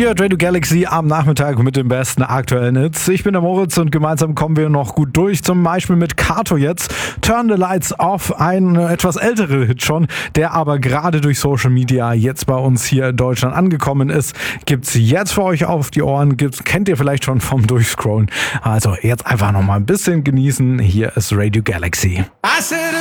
Ihr hört Radio Galaxy am Nachmittag mit den besten aktuellen Hits. Ich bin der Moritz und gemeinsam kommen wir noch gut durch. Zum Beispiel mit Kato jetzt. Turn the Lights Off, ein etwas älterer Hit schon, der aber gerade durch Social Media jetzt bei uns hier in Deutschland angekommen ist. Gibt's jetzt für euch auf die Ohren. Kennt ihr vielleicht schon vom Durchscrollen. Also jetzt einfach noch mal ein bisschen genießen. Hier ist Radio Galaxy. I said